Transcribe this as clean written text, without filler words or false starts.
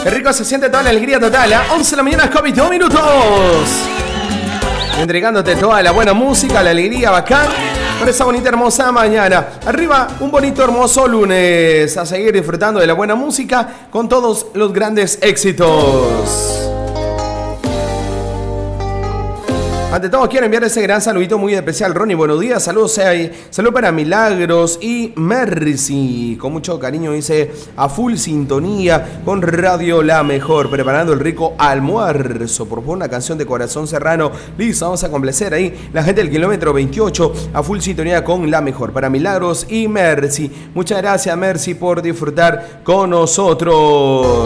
Qué rico se siente toda la alegría total, ¿eh? 11 de la mañana, COVID, 2 minutos. Entregándote toda la buena música, la alegría bacán. Por esa bonita, hermosa mañana. Arriba, un bonito, hermoso lunes. A seguir disfrutando de la buena música con todos los grandes éxitos. Ante todo, quiero enviar ese gran saludito muy especial, Ronnie. Buenos días, saludos. Salud para Milagros y Mercy. Con mucho cariño, dice, a full sintonía con Radio La Mejor, preparando el rico almuerzo. Por favor, una canción de Corazón Serrano. Listo, vamos a complacer ahí. La gente del kilómetro 28, a full sintonía con La Mejor. Para Milagros y Mercy. Muchas gracias, Mercy, por disfrutar con nosotros.